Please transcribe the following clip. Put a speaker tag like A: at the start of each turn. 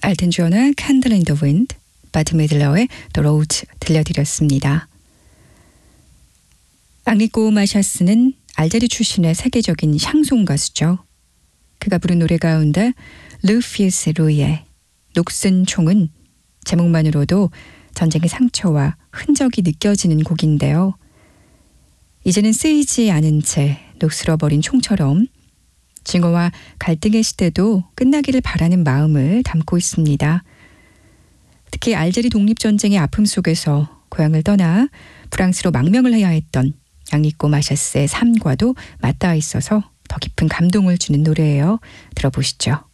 A: 엘튼 존의 Candle in the Wind, 바트 미들러의 The Road 들려드렸습니다. 앙리꼬 마샤스는 알제리 출신의 세계적인 샹송 가수죠. 그가 부른 노래 가운데 루피우스 루이의 녹슨 총은 제목만으로도 전쟁의 상처와 흔적이 느껴지는 곡인데요. 이제는 쓰이지 않은 채 녹슬어버린 총처럼 증오와 갈등의 시대도 끝나기를 바라는 마음을 담고 있습니다. 특히 알제리 독립전쟁의 아픔 속에서 고향을 떠나 프랑스로 망명을 해야 했던 앙리꼬 마샤스의 삶과도 맞닿아 있어서 더 깊은 감동을 주는 노래예요. 들어보시죠.